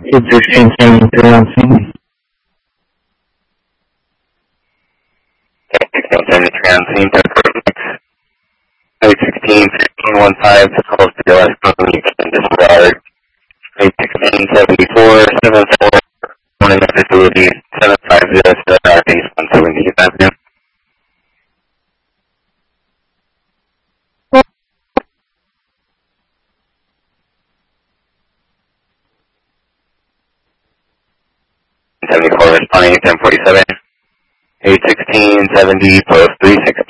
It's 1673 on scene. 1673 on scene, 1615, calls to your last company, you can disregard. 1674, 74, one in the facility, 750, Northeast 170th Avenue. Responding 1047, 81670, post 360.